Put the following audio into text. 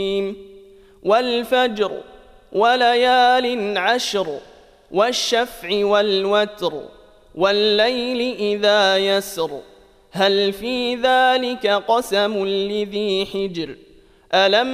والفجر وليال عشر والشفع والوتر والليل إذا يسر هل في ذلك قسم لذي حجر ألم